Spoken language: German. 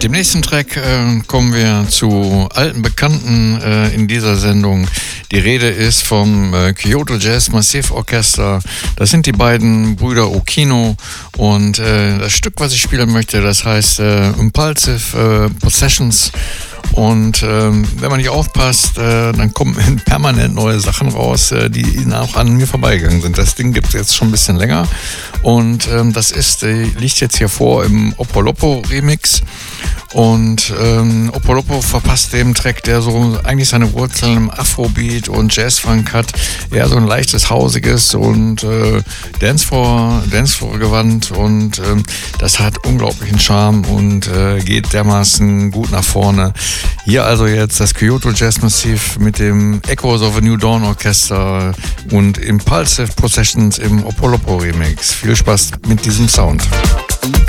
Mit dem nächsten Track kommen wir zu alten Bekannten in dieser Sendung. Die Rede ist vom Kyoto Jazz Massive Orchester. Das sind die beiden Brüder Okino und das Stück, was ich spielen möchte, das heißt Impulsive Possessions. Und wenn man nicht aufpasst, dann kommen permanent neue Sachen raus, die auch an mir vorbeigegangen sind. Das Ding gibt es jetzt schon ein bisschen länger und das liegt jetzt hier vor im Opolopo Remix. Und Opolopo verpasst dem Track, der so eigentlich seine Wurzeln im Afrobeat und Jazzfunk hat, eher so ein leichtes, hausiges und Dancefloor-Gewand und das hat unglaublichen Charme und geht dermaßen gut nach vorne. Hier also jetzt das Kyoto Jazz Massive mit dem Echoes of a New Dawn Orchester und Impulsive Possessions im Opolopo Remix. Viel Spaß mit diesem Sound.